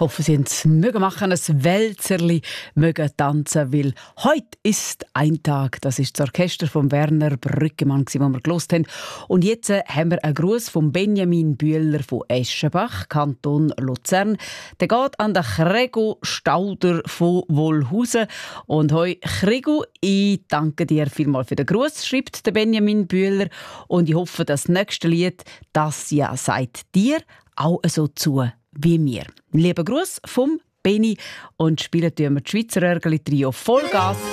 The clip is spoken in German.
hoffe, Sie mögen machen, ein Wälzerli mögen tanzen, weil heute ist ein Tag. Das ist das Orchester von Werner Brückemann, das wir gehört haben. Und jetzt haben wir einen Gruß von Benjamin Bühler von Eschenbach, Kanton Luzern. Der geht an den Krego Stauder von Wollhausen. Und hoi Krego, ich danke dir vielmals für den Gruß, schreibt der Benjamin Bühler. Und ich hoffe, das nächste Lied, das ja seid dir auch so zu wie mir. Lieber Gruß vom Benny und spielen wir die Schweizer Örgeli Trio Vollgas.